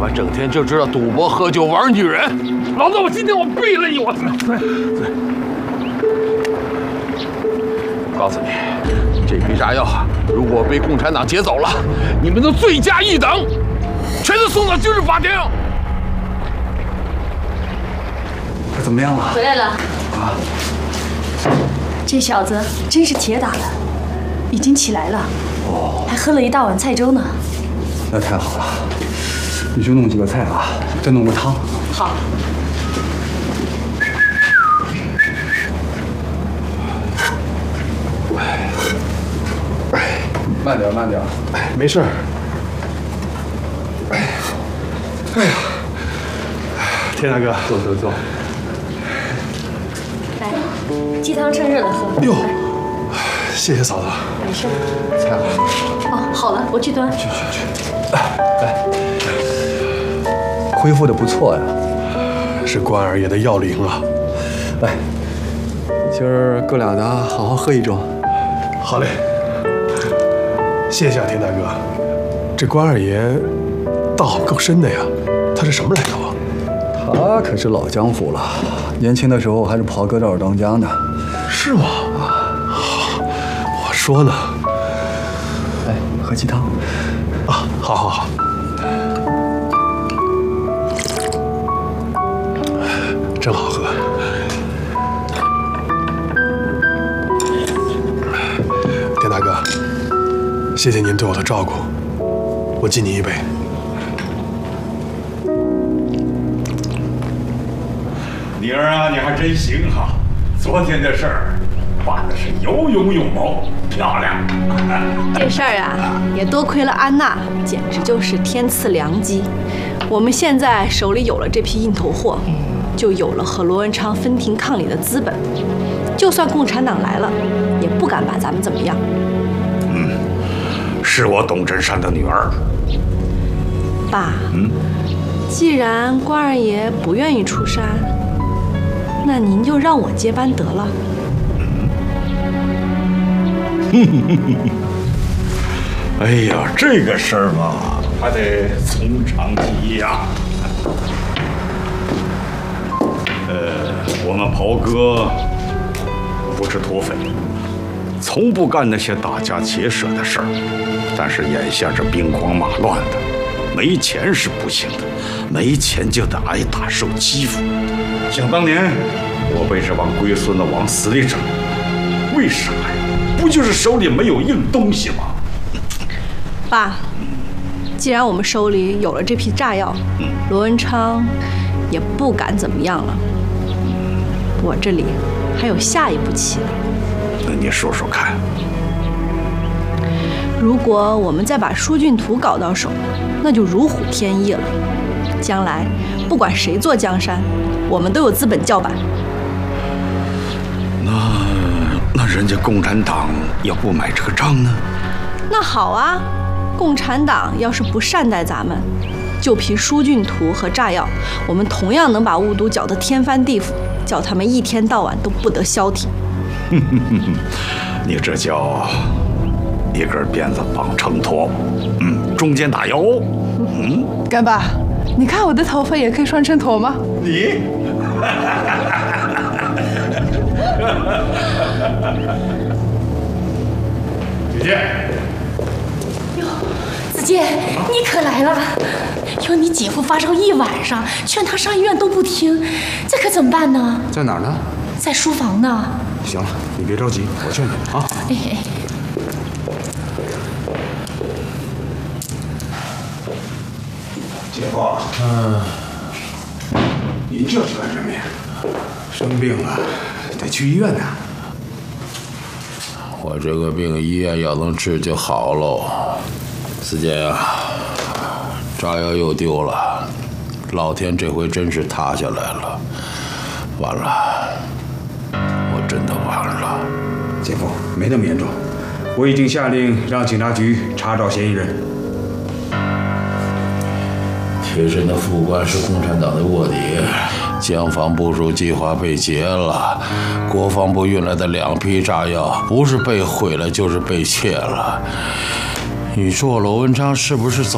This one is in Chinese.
们整天就知道赌博、喝酒、玩女人，老子今天我毙了你！我告诉你，这批炸药如果被共产党劫走了，你们的罪加一等，全都送到军事法庭。 他怎么样了？ 回来了。 啊， 这小子真是铁打的，已经起来了。哦，还喝了一大碗菜粥呢。 那太好了，你去弄几个菜啊，再弄个汤。 好。 慢点，慢点。 没事。哎呀，田大哥， 坐。 来，鸡汤趁热的喝。 哟，谢谢嫂子。 没事。 菜好。 哦，好了，我去端。 去。 来，恢复的不错呀。 是关二爷的要领啊。 来，今儿哥俩的好好喝一盅。 好嘞。谢谢啊，田大哥。这关二爷道行够深的呀，他是什么来头啊？ 他可是老江湖了，年轻的时候还是袍哥道当家呢。 是吗？啊，我说呢。 来，喝鸡汤。 啊，好。真好喝。田大哥，谢谢您对我的照顾，我敬您一杯。 妮儿啊，你还真行哈！昨天的事儿办的是有勇有谋，漂亮。 这事儿啊，也多亏了安娜，简直就是天赐良机。我们现在手里有了这批硬头货，就有了和罗文昌分庭抗礼的资本。就算共产党来了，也不敢把咱们怎么样。 是我董振山的女儿。 爸，既然关二爷不愿意出山，那您就让我接班得了。 哎呀，这个事儿嘛，还得从长计议呀。我们袍哥不是土匪，从不干那些打家劫舍的事儿。但是眼下这兵荒马乱的，没钱是不行的，没钱就得挨打受欺负。想当年，我被这帮龟孙子往死里整，为啥呀？不就是手里没有硬东西吗？ 爸，既然我们手里有了这批炸药，罗文昌也不敢怎么样了。我这里还有下一步棋。 那你说说看。 如果我们再把舒俊图搞到手，那就如虎添翼了。将来不管谁做江山，我们都有资本叫板。 那人家共产党要不买这个账呢？ 那好啊，共产党要是不善待咱们，就凭舒俊图和炸药，我们同样能把雾都搅得天翻地覆，叫他们一天到晚都不得消停。 你这叫一根鞭子绑成坨，中间打腰。 干爸，你看我的头发也可以拴成坨吗？ 你，姐姐。 哟，子健，你可来了！哟，你姐夫发烧一晚上，劝他上医院都不听，这可怎么办呢？ 在哪儿呢？ 在书房呢。 行了，你别着急，我劝劝啊。 姐夫，你这是干什么呀？ 生病了，得去医院呢。 我这个病医院要能治就好喽。子健呀，炸药又丢了，老天这回真是塌下来了，完了，我真的完了。 姐夫，没那么严重，我已经下令让警察局查找嫌疑人。 贴身的副官是共产党的卧底，江防部署计划被劫了，国防部运来的2批炸药不是被毁了就是被窃了。你说我罗文昌是不是走